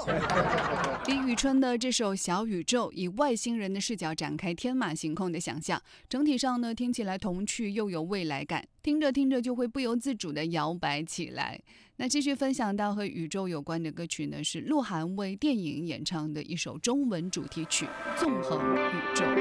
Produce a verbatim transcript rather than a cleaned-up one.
李宇春的这首《小宇宙》以外星人的视角展开天马行空的想象，整体上呢听起来童趣又有未来感，听着听着就会不由自主地摇摆起来。那继续分享到和宇宙有关的歌曲呢，是鹿晗为电影演唱的一首中文主题曲《纵横宇宙》。